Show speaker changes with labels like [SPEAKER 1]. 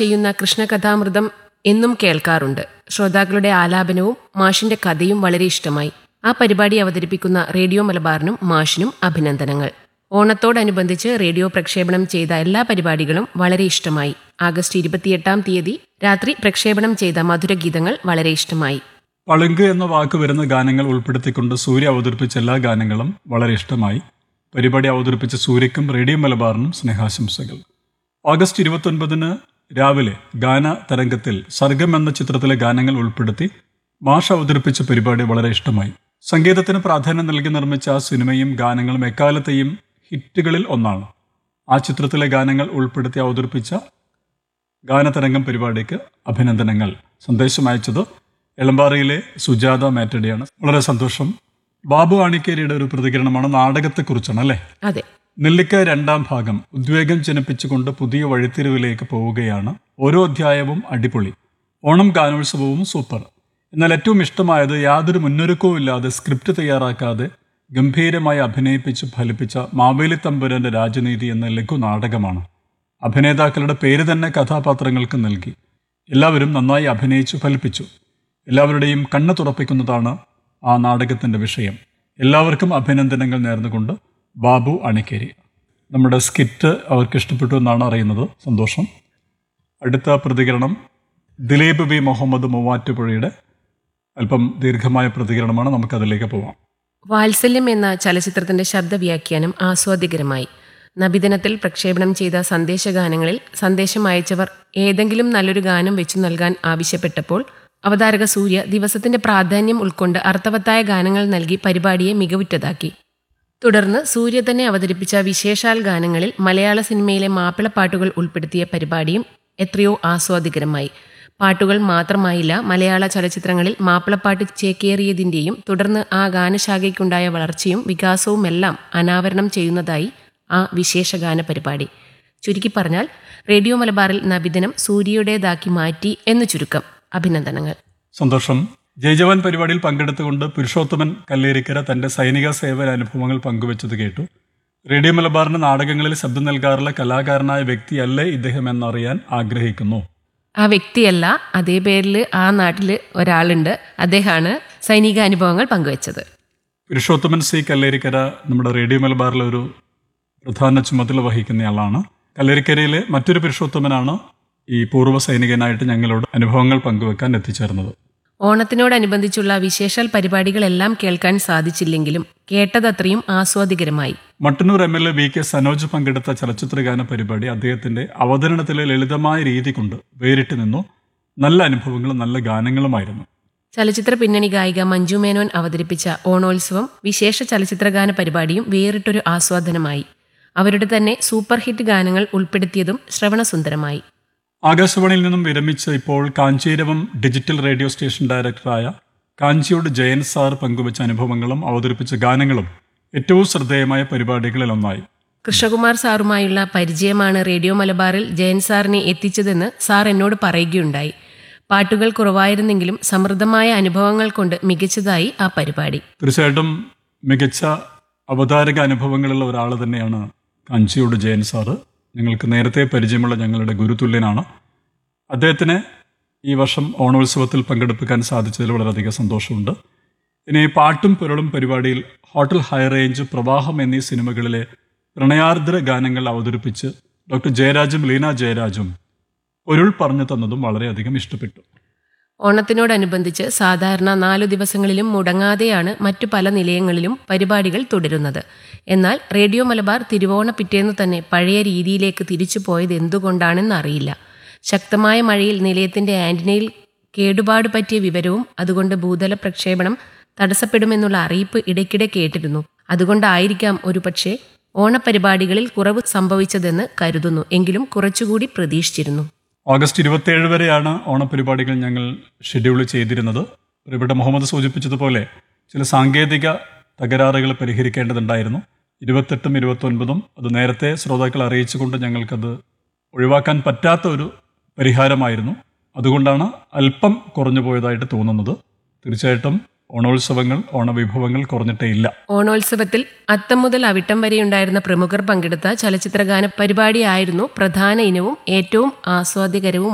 [SPEAKER 1] ചെയ്യുന്ന കൃഷ്ണകഥാമൃതം എന്നും കേൾക്കാറുണ്ട്. ശ്രോതാക്കളുടെ ആലാപനവും മാഷിന്റെ കഥയും വളരെ ഇഷ്ടമായി. ആ പരിപാടി അവതരിപ്പിക്കുന്ന റേഡിയോ മലബാറിനും മാഷിനും അഭിനന്ദനങ്ങൾ. ഓണത്തോടനുബന്ധിച്ച് റേഡിയോ പ്രക്ഷേപണം ചെയ്ത എല്ലാ പരിപാടികളും വളരെ ഇഷ്ടമായി. ആഗസ്റ്റ് 28 രാത്രി പ്രക്ഷേപണം ചെയ്ത മധുരഗീതങ്ങൾ വളരെ ഇഷ്ടമായി.
[SPEAKER 2] പളുങ്ക് എന്ന വാക്ക് വരുന്ന ഗാനങ്ങൾ ഉൾപ്പെടുത്തിക്കൊണ്ട് സൂര്യ അവതരിപ്പിച്ച എല്ലാ ഗാനങ്ങളും വളരെ ഇഷ്ടമായി. പരിപാടി അവതരിപ്പിച്ച സൂര്യക്കും റേഡിയോ മലബാറിനും സ്നേഹാശംസകൾ. ഓഗസ്റ്റ് 29 രാവിലെ ഗാന തരംഗത്തിൽ സർഗം എന്ന ചിത്രത്തിലെ ഗാനങ്ങൾ ഉൾപ്പെടുത്തി മാഷ് അവതരിപ്പിച്ച പരിപാടി വളരെ ഇഷ്ടമായി. സംഗീതത്തിന് പ്രാധാന്യം നൽകി നിർമ്മിച്ച ആ സിനിമയും ഗാനങ്ങളും എക്കാലത്തെയും ഹിറ്റുകളിൽ ഒന്നാണ്. ആ ചിത്രത്തിലെ ഗാനങ്ങൾ ഉൾപ്പെടുത്തി അവതരിപ്പിച്ച ഗാനതരംഗം പരിപാടിക്ക് അഭിനന്ദനങ്ങൾ. സന്ദേശം അയച്ചത് എളമ്പാറയിലെ സുജാത മാറ്റഡിയാണ്. വളരെ സന്തോഷം. ബാബു ആണിക്കേരിയുടെ ഒരു പ്രതികരണമാണ് നാടകത്തെക്കുറിച്ചാണ് അല്ലേ?
[SPEAKER 1] അതെ.
[SPEAKER 2] നെല്ലിക്ക 2ാം ഭാഗം ഉദ്വേഗം ജനിപ്പിച്ചുകൊണ്ട് പുതിയ വഴിത്തിരിവിലേക്ക് പോവുകയാണ്. ഓരോ അധ്യായവും അടിപൊളി. ഓണം ഗാനോത്സവവും സൂപ്പർ. എന്നാൽ ഏറ്റവും ഇഷ്ടമായത് യാതൊരു മുന്നൊരുക്കവും ഇല്ലാതെ സ്ക്രിപ്റ്റ് തയ്യാറാക്കാതെ ഗംഭീരമായി അഭിനയിപ്പിച്ച് ഫലിപ്പിച്ച മാവേലി തമ്പുരാന്റെ രാജനീതി എന്ന ലഘു നാടകമാണ്. അഭിനേതാക്കളുടെ പേര് തന്നെ കഥാപാത്രങ്ങൾക്ക് നൽകി. എല്ലാവരും നന്നായി അഭിനയിച്ചു ഫലിപ്പിച്ചു. എല്ലാവരുടെയും കണ്ണ് തുറപ്പിക്കുന്നതാണ് ആ നാടകത്തിന്റെ വിഷയം. എല്ലാവർക്കും അഭിനന്ദനങ്ങൾ നേർന്നുകൊണ്ട് ബാബു അണിക്കേരി. നമ്മുടെ സ്കിറ്റ് അവർക്ക് ഇഷ്ടപ്പെട്ടു എന്നാണ് അറിയുന്നത്. സന്തോഷം. അടുത്ത പ്രതികരണം ദിലീപ് വി മുഹമ്മദ് മൂവാറ്റുപുഴയുടെ അല്പം ദീർഘമായ പ്രതികരണമാണ്. നമുക്കതിലേക്ക് പോവാം.
[SPEAKER 1] വാത്സല്യം എന്ന ചലച്ചിത്രത്തിന്റെ ശബ്ദവ്യാഖ്യാനം ആസ്വാദ്യകരമായി. നബിദിനത്തിൽ പ്രക്ഷേപണം ചെയ്ത സന്ദേശഗാനങ്ങളിൽ സന്ദേശം അയച്ചവർ ഏതെങ്കിലും നല്ലൊരു ഗാനം വെച്ചു നൽകാൻ ആവശ്യപ്പെട്ടപ്പോൾ അവതാരക സൂര്യ ദിവസത്തിന്റെ പ്രാധാന്യം ഉൾക്കൊണ്ട് അർത്ഥവത്തായ ഗാനങ്ങൾ നൽകി പരിപാടിയെ മികവുറ്റതാക്കി. തുടർന്ന് സൂര്യ തന്നെ അവതരിപ്പിച്ച വിശേഷാൽ ഗാനങ്ങളിൽ മലയാള സിനിമയിലെ മാപ്പിളപ്പാട്ടുകൾ ഉൾപ്പെടുത്തിയ പരിപാടിയും എത്രയോ ആസ്വാദികരമായി. പാട്ടുകൾ മാത്രമായില്ല, മലയാള ചലച്ചിത്രങ്ങളിൽ മാപ്പിളപ്പാട്ട് ചേക്കേറിയതിൻ്റെയും തുടർന്ന് ആ ഗാനശാഖയ്ക്കുണ്ടായ വളർച്ചയും വികാസവുമെല്ലാം അനാവരണം ചെയ്യുന്നതായി ആ വിശേഷഗാന പരിപാടി. ചുരുക്കി പറഞ്ഞാൽ റേഡിയോ മലബാറിൽ നബിദിനം സൂര്യയുടേതാക്കി മാറ്റി എന്ന് ചുരുക്കം. അഭിനന്ദനങ്ങൾ.
[SPEAKER 2] സന്തോഷം. ജയ്ജവാൻ പരിപാടിയിൽ പങ്കെടുത്തുകൊണ്ട് പുരുഷോത്തമൻ കല്ലേരിക്കര തന്റെ സൈനിക സേവന അനുഭവങ്ങൾ പങ്കുവച്ചത് കേട്ടു. റേഡിയോ മലബാറിന് നാടകങ്ങളിൽ ശബ്ദം നൽകാറുള്ള കലാകാരനായ വ്യക്തിയല്ലേ ഇദ്ദേഹം എന്നറിയാൻ ആഗ്രഹിക്കുന്നു.
[SPEAKER 1] ആ വ്യക്തിയല്ല, അതേ പേരിൽ ആ നാട്ടിൽ ഒരാളുണ്ട്. അദ്ദേഹമാണ് സൈനിക അനുഭവങ്ങൾ പങ്കുവച്ചത്.
[SPEAKER 2] പുരുഷോത്തമൻ സി കല്ലേരിക്കര നമ്മുടെ റേഡിയോ മലബാറിലെ ഒരു പ്രധാന ചുമതല വഹിക്കുന്നയാളാണ്. കല്ലേരിക്കരയിലെ മറ്റൊരു പുരുഷോത്തമനാണ് ഈ പൂർവ്വ സൈനികനായിട്ട് ഞങ്ങളോട് അനുഭവങ്ങൾ പങ്കുവെക്കാൻ എത്തിച്ചേർന്നത്.
[SPEAKER 1] ഓണത്തിനോടനുബന്ധിച്ചുള്ള വിശേഷാൽ പരിപാടികളെല്ലാം കേൾക്കാൻ സാധിച്ചില്ലെങ്കിലും കേട്ടതത്രയും ആസ്വാദികരമായി.
[SPEAKER 2] മട്ടന്നൂർ MLA VK സനോജ് പങ്കെടുത്ത ചലച്ചിത്രഗാന പരിപാടി അദ്ദേഹത്തിന്റെ അവതരണത്തിലെ ലളിതമായ രീതി കൊണ്ട് വേറിട്ട് നിന്നു. നല്ല അനുഭവങ്ങളും നല്ല ഗാനങ്ങളുമായിരുന്നു.
[SPEAKER 1] ചലച്ചിത്ര പിന്നണി ഗായിക മഞ്ജു മേനോൻ അവതരിപ്പിച്ച ഓണോത്സവം വിശേഷ ചലച്ചിത്രഗാന പരിപാടിയും വേറിട്ടൊരു ആസ്വാദനമായി. അവരുടെ തന്നെ സൂപ്പർ ഹിറ്റ് ഗാനങ്ങൾ ഉൾപ്പെടുത്തിയതും ശ്രവണസുന്ദരമായി.
[SPEAKER 2] ആകാശവാണിയിൽ നിന്നും വിരമിച്ച ഇപ്പോൾ കാഞ്ചീരവം ഡിജിറ്റൽ റേഡിയോ സ്റ്റേഷൻ ഡയറക്ടറായ കാഞ്ചിയോട് ജയൻ സാർ പങ്കുവച്ച അനുഭവങ്ങളും അവതരിപ്പിച്ച ഗാനങ്ങളും ഏറ്റവും ശ്രദ്ധേയമായ പരിപാടികളിലൊന്നായി.
[SPEAKER 1] കൃഷ്ണകുമാർ സാറുമായുള്ള പരിചയമാണ് റേഡിയോ മലബാറിൽ ജയൻ സാറിനെ എത്തിച്ചതെന്ന് സാർ എന്നോട് പറയുകയുണ്ടായി. പാട്ടുകൾ കുറവായിരുന്നെങ്കിലും സമൃദ്ധമായ അനുഭവങ്ങൾ കൊണ്ട് മികച്ചതായി ആ പരിപാടി.
[SPEAKER 2] തീർച്ചയായിട്ടും മികച്ച അവതാരക അനുഭവങ്ങളുള്ള ഒരാൾ തന്നെയാണ് കാഞ്ചിയോട് ജയൻ സാറ്. ഞങ്ങൾക്ക് നേരത്തെ പരിചയമുള്ള ഞങ്ങളുടെ ഗുരുതുല്യനാണ്. അദ്ദേഹത്തിന് ഈ വർഷം ഓണോത്സവത്തിൽ പങ്കെടുപ്പിക്കാൻ സാധിച്ചതിൽ വളരെയധികം സന്തോഷമുണ്ട്. ഇനി പാട്ടും പൊരുളും പരിപാടിയിൽ ഹോട്ടൽ ഹൈ റേഞ്ച്, പ്രവാഹം എന്നീ സിനിമകളിലെ പ്രണയാർദ്ര ഗാനങ്ങൾ അവതരിപ്പിച്ച് ഡോക്ടർ ജയരാജും ലീന ജയരാജും പൊരുൾ പറഞ്ഞു തന്നതും വളരെയധികം ഇഷ്ടപ്പെട്ടു.
[SPEAKER 1] ഓണത്തിനോടനുബന്ധിച്ച് സാധാരണ 4 ദിവസങ്ങളിലും മുടങ്ങാതെയാണ് മറ്റു പല നിലയങ്ങളിലും പരിപാടികൾ തുടരുന്നത്. എന്നാൽ റേഡിയോ മലബാർ തിരുവോണ പിറ്റേന്നു തന്നെ പഴയ രീതിയിലേക്ക് തിരിച്ചു പോയത് എന്തുകൊണ്ടാണെന്ന് അറിയില്ല. ശക്തമായ മഴയിൽ നിലയത്തിന്റെ ആന്റിനയിൽ കേടുപാട് പറ്റിയ വിവരവും അതുകൊണ്ട് ഭൂതല പ്രക്ഷേപണം തടസ്സപ്പെടുമെന്നുള്ള അറിയിപ്പ് ഇടയ്ക്കിടെ കേട്ടിരുന്നു. അതുകൊണ്ടായിരിക്കാം ഒരുപക്ഷെ ഓണപരിപാടികളിൽ കുറവ് സംഭവിച്ചതെന്ന് കരുതുന്നു. എങ്കിലും കുറച്ചുകൂടി പ്രതീക്ഷിച്ചിരുന്നു.
[SPEAKER 2] ഓഗസ്റ്റ് 27 വരെയാണ് ഓണപരിപാടികൾ ഞങ്ങൾ ഷെഡ്യൂൾ ചെയ്തിരുന്നത്. ഇവിടെ മുഹമ്മദ് സൂചിപ്പിച്ചതുപോലെ ചില സാങ്കേതിക തകരാറുകൾ പരിഹരിക്കേണ്ടതുണ്ടായിരുന്നു. 28ഉം 29ഉം അത് നേരത്തെ ശ്രോതാക്കൾ അറിയിച്ചുകൊണ്ട് ഞങ്ങൾക്കത് ഒഴിവാക്കാൻ പറ്റാത്ത ഒരു പരിഹാരമായിരുന്നു. അതുകൊണ്ടാണ് അല്പം കുറഞ്ഞു പോയതായിട്ട് തോന്നുന്നത്. തീർച്ചയായിട്ടും ഓണോത്സവങ്ങൾ, ഓണവിഭവങ്ങൾ കുറഞ്ഞിട്ടേ ഇല്ല.
[SPEAKER 1] ഓണോത്സവത്തിൽ അത്തം മുതൽ അവിട്ടം വരെയുണ്ടായിരുന്ന പ്രമുഖർ പങ്കെടുത്ത ചലച്ചിത്രഗാന പരിപാടിയായിരുന്നു പ്രധാന ഇനവും ഏറ്റവും ആസ്വാദ്യകരവും